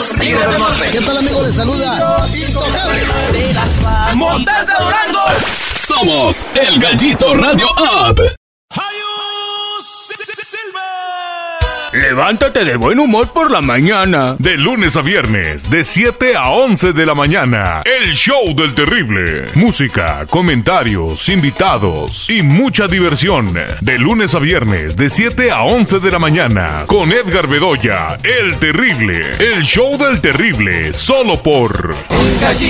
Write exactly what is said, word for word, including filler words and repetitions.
Los Tigres del Norte. ¿Qué tal, amigo? Les saluda Intocable. Montes de Durango. Somos el Gallito Radio App. Levántate de buen humor por la mañana. De lunes a viernes, de siete a once de la mañana. El show del terrible. Música, comentarios, invitados y mucha diversión. De lunes a viernes, de siete a once de la mañana. Con Edgar Bedoya, el terrible. El show del terrible, solo por... El Gallito.